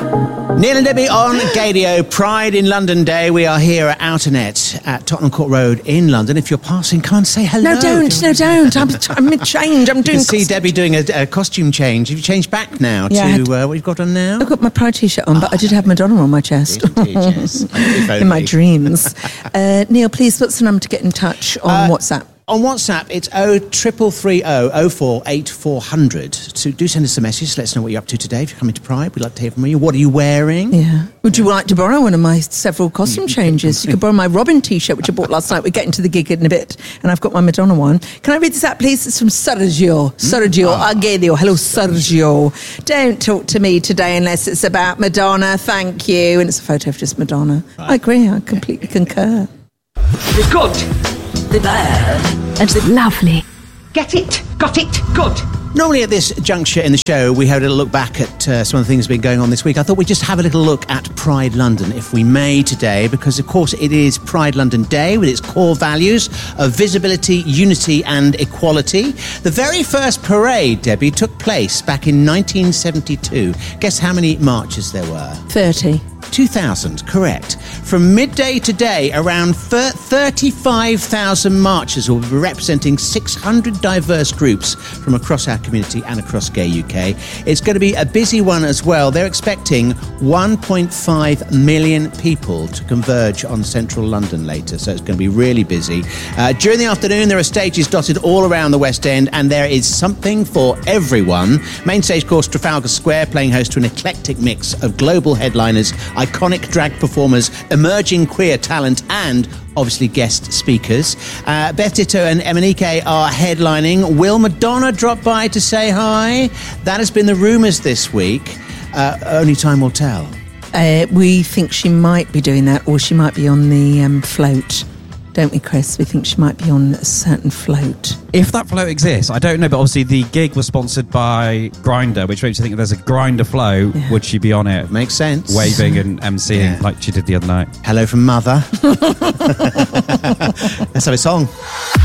Neil and Debbie on Gadio, Pride in London Day. We are here at Outernet at Tottenham Court Road in London. If you're passing, come and say hello. No, don't. I'm mid-change. I'm doing... You can see Debbie doing a costume change. Have you changed back now to what you've got on now? I've got my Pride T-shirt on, but I did have Madonna on my chest. Yes. In my dreams. Neil, please, what's the number to get in touch on WhatsApp? On WhatsApp, it's 0330 048 400. So do send us a message. Let us know what you're up to today. If you're coming to Pride, we'd like to hear from you. What are you wearing? Yeah. Would you like to borrow one of my several costume changes? You could borrow my Robin T-shirt, which I bought last night. We're getting to the gig in a bit. And I've got my Madonna one. Can I read this out, please? It's from Sergio. Argedio. Hello, Sergio. Don't talk to me today unless it's about Madonna. Thank you. And it's a photo of just Madonna. Right. I agree. I completely concur. The good, the bad, and the lovely. Get it? Got it? Good. Normally at this juncture in the show, we had a look back at some of the things that have been going on this week. I thought we'd just have a little look at Pride London, if we may, today, because, of course, it is Pride London Day with its core values of visibility, unity and equality. The very first parade, Debbie, took place back in 1972. Guess how many marches there were? 30. 2,000, correct. From midday to day, around 35,000 marchers will be representing 600 diverse groups from across our community and across Gay UK. It's going to be a busy one as well. They're expecting 1.5 million people to converge on central London later, so it's going to be really busy. During the afternoon, there are stages dotted all around the West End, and there is something for everyone. Main stage course, Trafalgar Square, playing host to an eclectic mix of global headliners, iconic drag performers, emerging queer talent, and obviously guest speakers. Beth Ditto and Emanike are headlining. Will Madonna drop by to say hi? That has been the rumours this week. Only time will tell. We think she might be doing that, or she might be on the float. Don't we, Chris? We think she might be on a certain float. If that float exists, I don't know, but obviously the gig was sponsored by Grindr, which makes you think if there's a Grindr float, would she be on it? Makes sense. Waving and emceeing like she did the other night. Hello from Mother. Let's have a song.